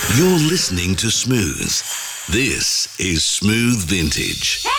You're listening to Smooth. This is Smooth Vintage.